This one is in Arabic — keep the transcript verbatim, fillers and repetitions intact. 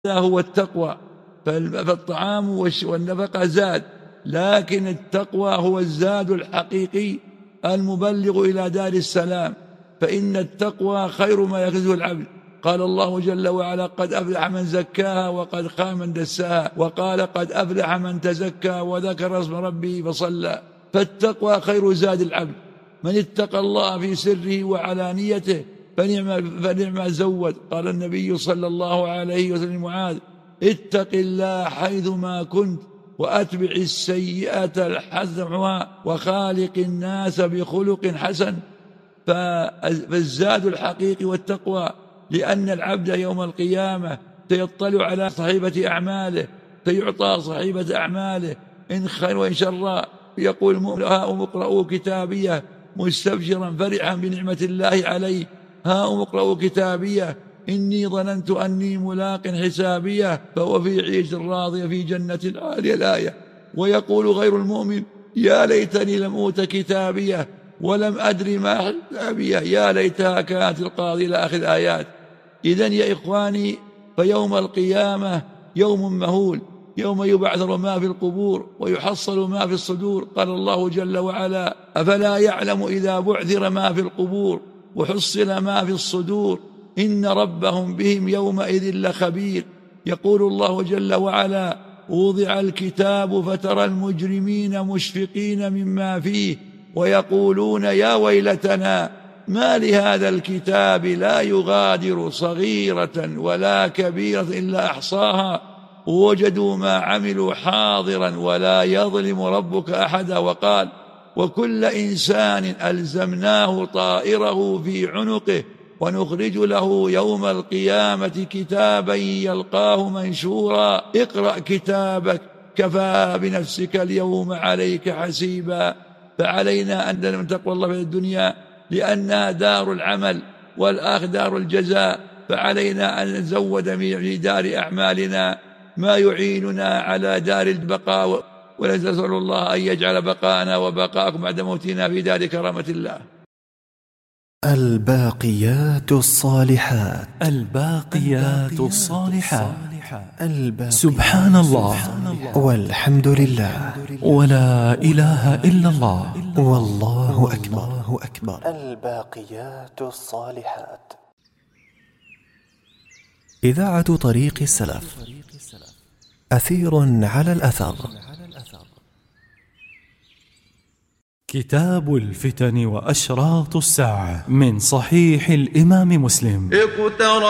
هذا هو التقوى. فالطعام والنفقة زاد، لكن التقوى هو الزاد الحقيقي المبلغ إلى دار السلام. فإن التقوى خير ما يكنزه العبد. قال الله جل وعلا: قد أفلح من زكاها وقد خاب من دساها، وقال: قد أفلح من تزكى وذكر اسم ربه فصلى. فالتقوى خير زاد العبد. من اتقى الله في سره وعلانيته فنعم, فنعم زود. قال النبي صلى الله عليه وسلم: معاذ، اتق الله حيثما كنت وأتبع السيئة الحسنة وخالق الناس بخلق حسن. فالزاد الحقيقي والتقوى، لأن العبد يوم القيامة سيطلع على صحيفة أعماله، فيعطى صحيفة أعماله إن خير وإن شر. يقول المؤمن: هاؤم اقرءوا كتابيه مستبشرا فرحا بنعمة الله عليه، هاؤم اقرءوا كتابيه إني ظننت أني ملاق حسابيه فهو في عيش راضية في جنة عالية. الآية. ويقول غير المؤمن: يا ليتني لم أوت كتابيه ولم أدري ما حسابيه، يا ليتها كانت القاضية، إلى آخر الآيات. إذن يا إخواني، فيوم القيامة يوم مهول، يوم يبعثر ما في القبور ويحصل ما في الصدور. قال الله جل وعلا: أفلا يعلم إذا بعثر ما في القبور وحصل ما في الصدور إن ربهم بهم يومئذ لخبير. يقول الله جل وعلا: وضع الكتاب فترى المجرمين مشفقين مما فيه ويقولون يا ويلتنا ما لهذا الكتاب لا يغادر صغيرة ولا كبيرة إلا أحصاها ووجدوا ما عملوا حاضرا ولا يظلم ربك أحدا. وقال: وكل إنسان ألزمناه طائره في عنقه ونخرج له يوم القيامة كتابا يلقاه منشورا اقرأ كتابك كفى بنفسك اليوم عليك حسيبا. فعلينا أن نتقوى تقوى الله في الدنيا لأنها دار العمل والآخرة دار الجزاء. فعلينا أن نزود في دار أعمالنا ما يعيننا على دار البقاء، ونسأل الله أن يجعل بقاءنا وبقاءكم بعد موتنا في دار كرامة الله. الباقيات الصالحات. الباقيات الصالحات. الباقيات سبحان الله والحمد لله ولا إله إلا الله والله أكبر. الباقيات الصالحات. إذاعة طريق السلف، أثير على الأثر. كتاب الفتن وأشراط الساعة من صحيح الإمام مسلم.